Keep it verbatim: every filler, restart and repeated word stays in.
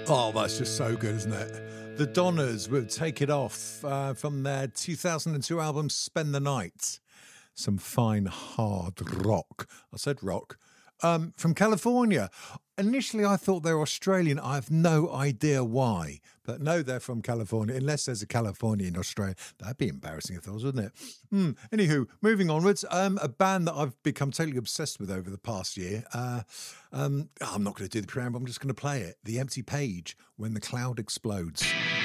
Oh, that's just so good, isn't it? The Donners will take it off uh, from their two thousand two album, Spend the Night. Some fine hard rock. I said rock. Um, from California. Initially, I thought they were Australian. I have no idea why. But no, they're from California. Unless there's a California in Australia. That'd be embarrassing if there was, wouldn't it? Hmm. Anywho, moving onwards. Um, a band that I've become totally obsessed with over the past year. Uh, um, I'm not going to do the preamble. I'm just going to play it. The Empty Page, When the Cloud Explodes.